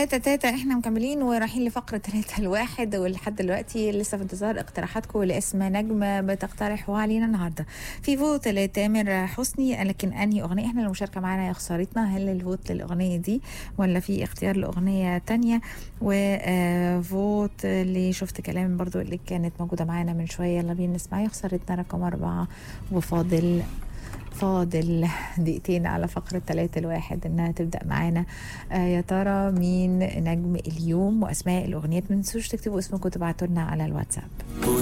تاتا تاتا احنا مكملين ورايحين لفقرة 3 الواحد، ولحد دلوقتي لسه في انتظار اقتراحاتكم لاسم نجمة بتقترحوا علينا النهاردة. في فوت لتامر حسني، لكن انهي اغنية؟ احنا المشاركة معانا يا خسارتنا، هل الفوت للاغنية دي ولا في اختيار لاغنية تانية؟ وفوت اللي شفت كلام برضو اللي كانت موجودة معانا من شوية. يلا بينا نسمع يا خسارتنا رقم 4، وفاضل دقيقتين على فقرة 3 الواحد انها تبدأ معانا. يا ترى مين نجم اليوم واسماء الاغنيات؟ ما تنسوش تكتبوا اسمكم وتبعتوا لنا على الواتساب.